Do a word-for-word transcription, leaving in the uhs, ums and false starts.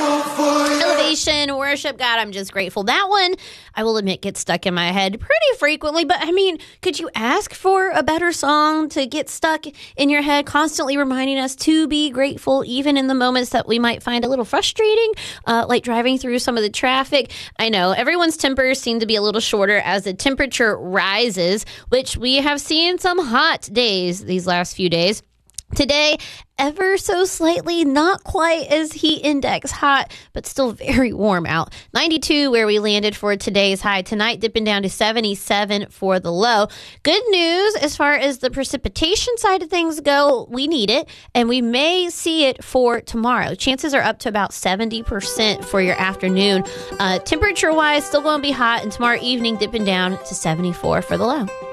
Elevation, worship God, I'm just grateful. That one, I will admit, gets stuck in my head pretty frequently. But I mean, could you ask for a better song to get stuck in your head, constantly reminding us to be grateful, even in the moments that we might find a little frustrating, uh, like driving through some of the traffic? I know everyone's tempers seem to be a little shorter as the temperature rises, which we have seen some hot days these last few days. Today, ever so slightly, not quite as heat index hot, but still very warm out. ninety-two where we landed for today's high. Tonight, dipping down to seventy-seven for the low. Good news as far as the precipitation side of things go, we need it, and we may see it for tomorrow. Chances are up to about seventy percent for your afternoon. Uh, temperature-wise, still going to be hot, and tomorrow evening, dipping down to seventy-four for the low.